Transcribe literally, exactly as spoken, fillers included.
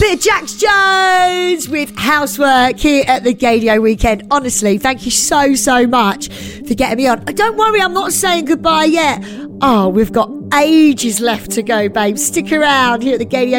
bit of Jax Jones with Housework here at the Gaydio Weekend. Honestly, thank you so, so much for getting me on. Don't worry, I'm not saying goodbye yet. Oh, we've got ages left to go, babe. Stick around here at the Gaydio